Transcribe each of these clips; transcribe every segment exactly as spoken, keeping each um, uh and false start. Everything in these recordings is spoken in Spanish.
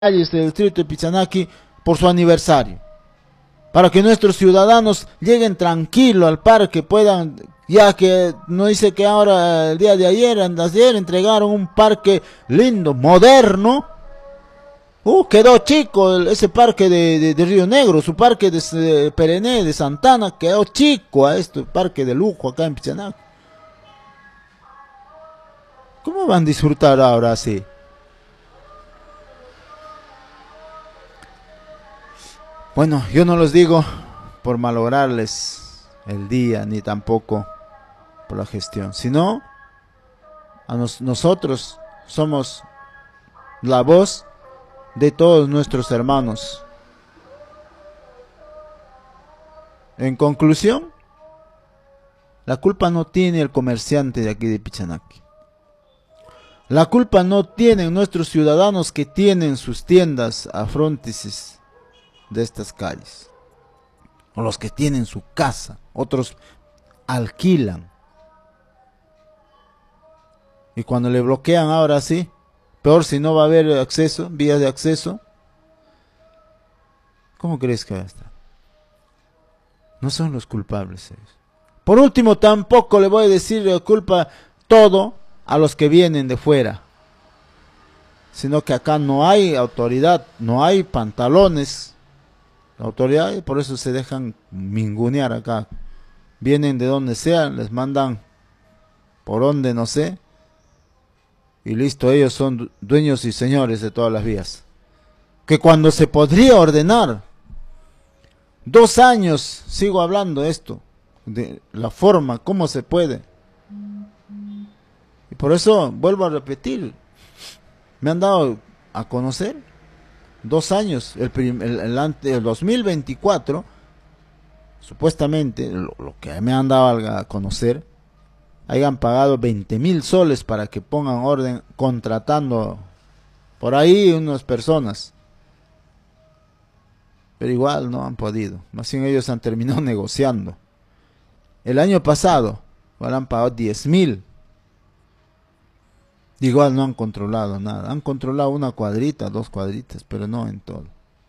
calles del distrito de Pichanaki por su aniversario, para que nuestros ciudadanos lleguen tranquilo al parque, puedan, ya que no dice que ahora el día de ayer, ayer entregaron un parque lindo, moderno. Uh, quedó chico el, ese parque de, de, de Río Negro, su parque de, de Perené, de Santana, quedó chico a este parque de lujo acá en Pichanaki. ¿Cómo van a disfrutar ahora así? Bueno, yo no los digo por malograrles el día, ni tampoco por la gestión, sino a nos, nosotros somos la voz de todos nuestros hermanos. En conclusión, la culpa no tiene el comerciante de aquí de Pichanaki. La culpa no tienen nuestros ciudadanos que tienen sus tiendas a frontices de estas calles, o los que tienen su casa, otros alquilan. Y cuando le bloquean ahora sí, peor si no va a haber acceso, vías de acceso, ¿cómo crees que va a estar? No son los culpables ellos. Por último, tampoco le voy a decir la culpa todo a los que vienen de fuera, sino que acá no hay autoridad, no hay pantalones. La autoridad, y por eso se dejan mingunear acá. Vienen de donde sea, les mandan por donde no sé, y listo, ellos son dueños y señores de todas las vías. Que cuando se podría ordenar, dos años sigo hablando esto, de la forma, cómo se puede. Y por eso vuelvo a repetir, me han dado a conocer dos años, el, el, el, el dos mil veinticuatro, supuestamente, lo, lo que me han dado a conocer, hayan pagado veinte mil soles para que pongan orden, contratando por ahí unas personas. Pero igual no han podido, más bien ellos han terminado negociando. El año pasado, igual han pagado diez mil. Igual no han controlado nada. Han controlado una cuadrita, dos cuadritas, pero no en todo.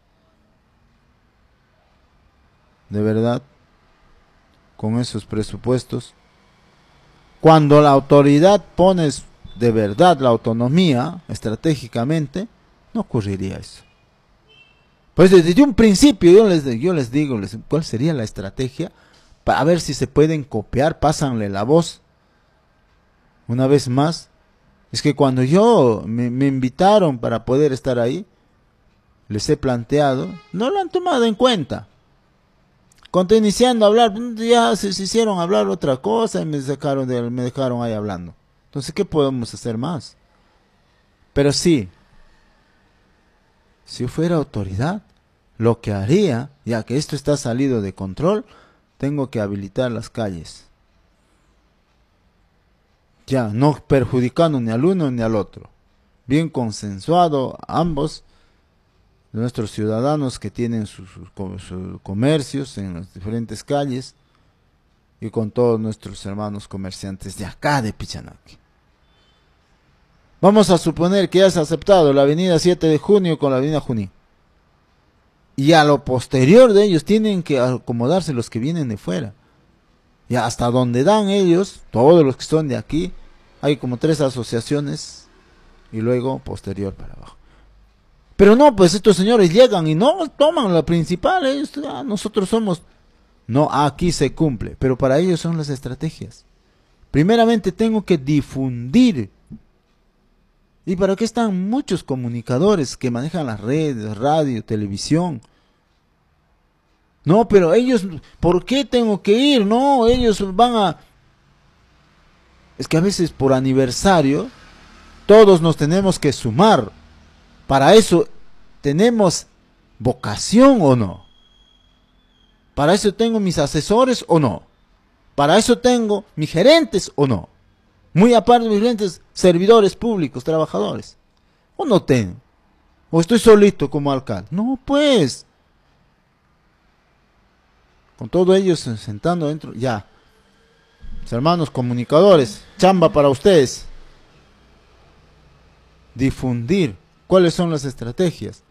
De verdad, con esos presupuestos, cuando la autoridad pone de verdad la autonomía estratégicamente, no ocurriría eso. Pues desde un principio yo les, yo les digo les, cuál sería la estrategia, para ver si se pueden copiar, pásanle la voz. Una vez más, es que cuando yo me, me invitaron para poder estar ahí, les he planteado, no lo han tomado en cuenta. Cuando iniciando a hablar, ya se, se hicieron hablar otra cosa y me sacaron de, me dejaron ahí hablando. Entonces, ¿qué podemos hacer más? Pero sí, si yo fuera autoridad, lo que haría, ya que esto está salido de control, tengo que habilitar las calles. Ya, no perjudicando ni al uno ni al otro. Bien consensuado ambos, nuestros ciudadanos que tienen sus, sus, sus comercios en las diferentes calles, y con todos nuestros hermanos comerciantes de acá de Pichanaki. Vamos a suponer que ya se ha aceptado la avenida siete de junio con la avenida Junín. Y a lo posterior de ellos tienen que acomodarse los que vienen de fuera. Y hasta donde dan ellos, todos los que son de aquí, hay como tres asociaciones y luego posterior para abajo. Pero no, pues estos señores llegan y no toman la principal, ellos, ah, nosotros somos... No, aquí se cumple, pero para ellos son las estrategias. Primeramente tengo que difundir. ¿Y para qué están muchos comunicadores que manejan las redes, radio, televisión? No, pero ellos, ¿por qué tengo que ir? No, ellos van a... Es que a veces por aniversario, todos nos tenemos que sumar. Para eso, ¿tenemos vocación o no? ¿Para eso tengo mis asesores o no? ¿Para eso tengo mis gerentes o no? Muy aparte de mis gerentes, servidores públicos, trabajadores. ¿O no tengo? ¿O estoy solito como alcalde? No, pues... Con todos ellos sentando dentro, ya. Mis hermanos comunicadores, chamba para ustedes. Difundir ¿Cuáles son las estrategias?